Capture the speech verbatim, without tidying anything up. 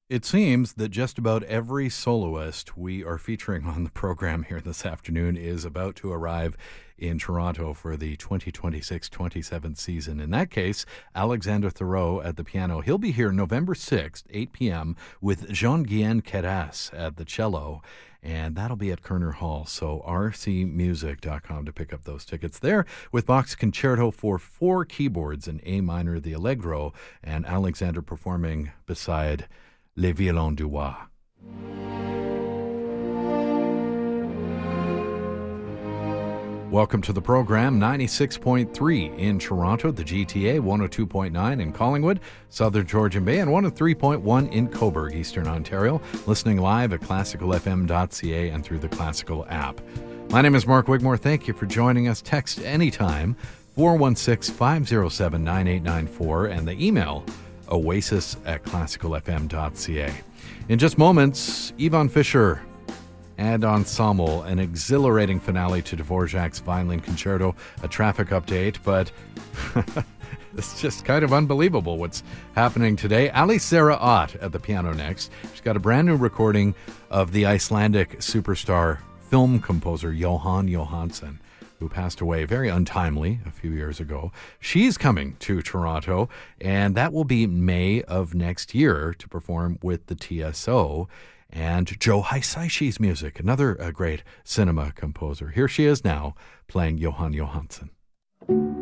It seems that just about every soloist we are featuring on the program here this afternoon is about to arrive in Toronto for the twenty twenty-six twenty-seven season. In that case, Alexander Thoreau at the piano. He'll be here November sixth, eight p.m. with Jean-Guyen Queyras at the cello, and that'll be at Kerner Hall. So r c music dot com to pick up those tickets there with Bach's Concerto for four keyboards in A minor, the Allegro, and Alexander performing beside Les Violons du Roi. Welcome to the program. ninety-six point three in Toronto, the G T A, one oh two point nine in Collingwood, Southern Georgian Bay, and one oh three point one in Cobourg, Eastern Ontario. Listening live at classical f m dot c a and through the Classical app. My name is Mark Wigmore. Thank you for joining us. Text anytime, four one six, five oh seven, nine eight nine four, and the email, oasis at classical f m dot c a. In just moments, Ivan Fischer and Ensemble, an exhilarating finale to Dvorak's Violin Concerto, a traffic update, but it's just kind of unbelievable what's happening today. Ali Sarah Ott at the piano next. She's got a brand new recording of the Icelandic superstar film composer Jóhann Jóhannsson, who passed away very untimely a few years ago. She's coming to Toronto, and that will be May of next year to perform with the T S O and Joe Hisaishi's music, another uh, great cinema composer. Here she is now playing Jóhann Jóhannsson.